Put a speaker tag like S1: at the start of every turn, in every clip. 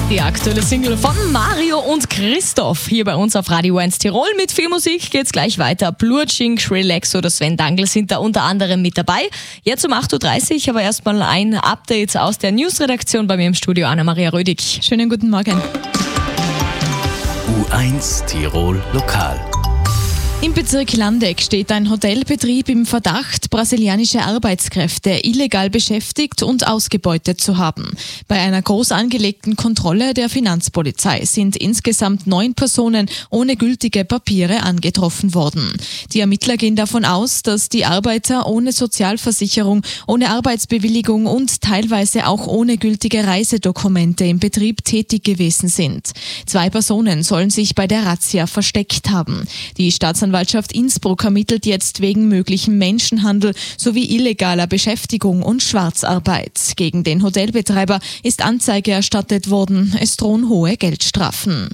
S1: Die aktuelle Single von Mario und Christoph hier bei uns auf Radio 1 Tirol. Mit viel Musik geht's gleich weiter. Blurching, Skrillex oder Sven Dangl sind da unter anderem mit dabei. Jetzt um 8.30 Uhr, aber erstmal ein Update aus der Newsredaktion bei mir im Studio, Anna-Maria Rödig.
S2: Schönen guten Morgen.
S3: U1 Tirol Lokal.
S2: Im Bezirk Landeck steht ein Hotelbetrieb im Verdacht, brasilianische Arbeitskräfte illegal beschäftigt und ausgebeutet zu haben. Bei einer groß angelegten Kontrolle der Finanzpolizei sind insgesamt 9 Personen ohne gültige Papiere angetroffen worden. Die Ermittler gehen davon aus, dass die Arbeiter ohne Sozialversicherung, ohne Arbeitsbewilligung und teilweise auch ohne gültige Reisedokumente im Betrieb tätig gewesen sind. 2 Personen sollen sich bei der Razzia versteckt haben. Die Staatsanwaltschaft Innsbruck ermittelt jetzt wegen möglichem Menschenhandel sowie illegaler Beschäftigung und Schwarzarbeit. Gegen den Hotelbetreiber ist Anzeige erstattet worden. Es drohen hohe Geldstrafen.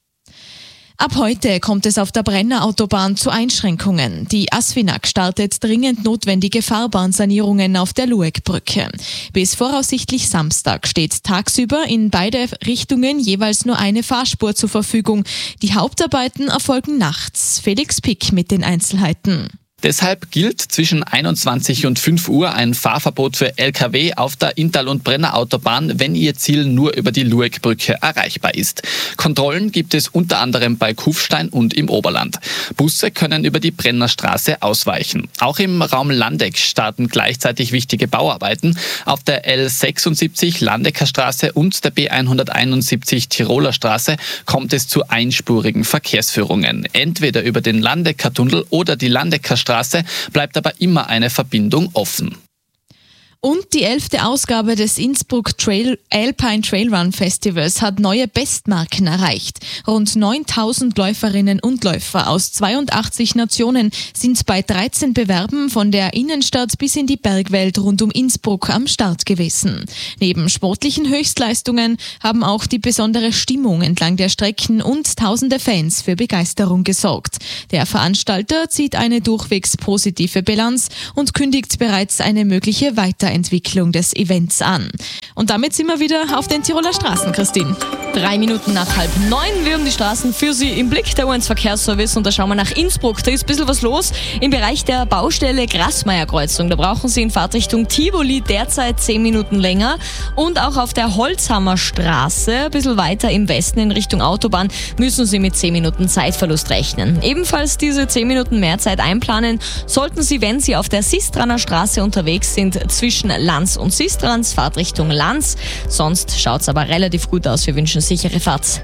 S2: Ab heute kommt es auf der Brennerautobahn zu Einschränkungen. Die ASFINAG startet dringend notwendige Fahrbahnsanierungen auf der Luegbrücke. Bis voraussichtlich Samstag steht tagsüber in beide Richtungen jeweils nur eine Fahrspur zur Verfügung. Die Hauptarbeiten erfolgen nachts. Felix Pick mit den Einzelheiten.
S4: Deshalb gilt zwischen 21 und 5 Uhr ein Fahrverbot für Lkw auf der Inntal- und Brennerautobahn, wenn ihr Ziel nur über die Luegbrücke erreichbar ist. Kontrollen gibt es unter anderem bei Kufstein und im Oberland. Busse können über die Brennerstraße ausweichen. Auch im Raum Landeck starten gleichzeitig wichtige Bauarbeiten. Auf der L76 Landecker Straße und der B171 Tiroler Straße kommt es zu einspurigen Verkehrsführungen. Entweder über den Landecker Tunnel oder die Landecker Straße bleibt aber immer eine Verbindung offen.
S2: Und die 11. Ausgabe des Innsbruck Alpine Trailrun Festivals hat neue Bestmarken erreicht. Rund 9.000 Läuferinnen und Läufer aus 82 Nationen sind bei 13 Bewerben von der Innenstadt bis in die Bergwelt rund um Innsbruck am Start gewesen. Neben sportlichen Höchstleistungen haben auch die besondere Stimmung entlang der Strecken und tausende Fans für Begeisterung gesorgt. Der Veranstalter zieht eine durchwegs positive Bilanz und kündigt bereits eine mögliche Weiterentwicklung des Events an. Und damit sind wir wieder auf den Tiroler Straßen, Christine.
S1: 3 Minuten nach 8:30. Wir haben die Straßen für Sie im Blick, der U1 Verkehrsservice, und da schauen wir nach Innsbruck. Da ist ein bisschen was los im Bereich der Baustelle Grasmeyer-Kreuzung. Da brauchen Sie in Fahrtrichtung Tivoli derzeit 10 Minuten länger. Und auch auf der Holzhammer Straße, ein bisschen weiter im Westen in Richtung Autobahn, müssen Sie mit 10 Minuten Zeitverlust rechnen. Ebenfalls diese 10 Minuten mehr Zeit einplanen sollten Sie, wenn Sie auf der Sistraner Straße unterwegs sind, zwischen Lanz und Sistrans, Fahrtrichtung Lanz. Sonst schaut es aber relativ gut aus. Wir wünschen sichere Fahrt.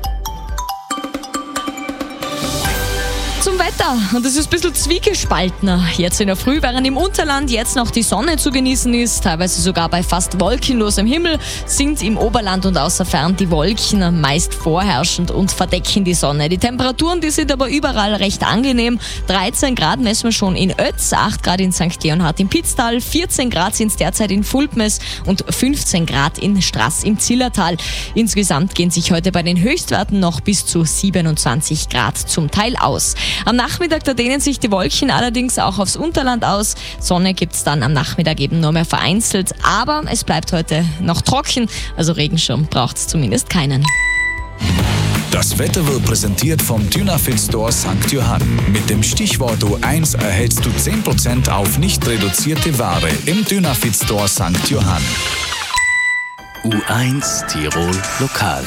S1: Zum Wetter. Und es ist ein bisschen zwiegespaltener. Jetzt in der Früh, während im Unterland jetzt noch die Sonne zu genießen ist, teilweise sogar bei fast wolkenlosem Himmel, sind im Oberland und außer Fern die Wolken meist vorherrschend und verdecken die Sonne. Die Temperaturen, die sind aber überall recht angenehm. 13 Grad messen wir schon in Oetz, 8 Grad in St. Leonhard im Pitztal, 14 Grad sind es derzeit in Fulpmes und 15 Grad in Straß im Zillertal. Insgesamt gehen sich heute bei den Höchstwerten noch bis zu 27 Grad zum Teil aus. Am Nachmittag, da dehnen sich die Wolken allerdings auch aufs Unterland aus. Sonne gibt's dann am Nachmittag eben nur mehr vereinzelt. Aber es bleibt heute noch trocken, also Regenschirm braucht's zumindest keinen.
S3: Das Wetter wird präsentiert vom Dynafit Store St. Johann. Mit dem Stichwort U1 erhältst du 10% auf nicht reduzierte Ware im Dynafit Store St. Johann. U1 Tirol Lokal.